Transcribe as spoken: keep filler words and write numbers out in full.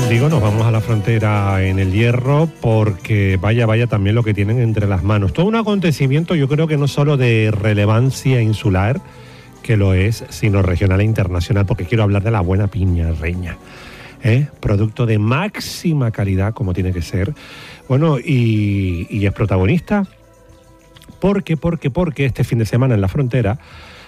Digo, nos vamos a la frontera en el Hierro porque vaya, vaya también lo que tienen entre las manos. Todo un acontecimiento, yo creo que no solo de relevancia insular, que lo es, sino regional e internacional, porque quiero hablar de la buena piña reña, ¿eh? Producto de máxima calidad, como tiene que ser. Bueno, y, y es protagonista porque, porque, porque este fin de semana en la frontera